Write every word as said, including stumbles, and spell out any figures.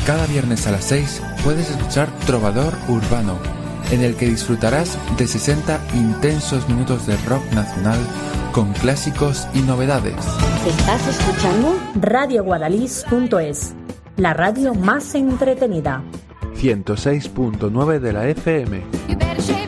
Cada viernes a las seis puedes escuchar Trovador Urbano, en el que disfrutarás de sesenta intensos minutos de rock nacional con clásicos y novedades. ¿Estás escuchando? radio guadalís punto es, la radio más entretenida. ciento seis punto nueve de la F M.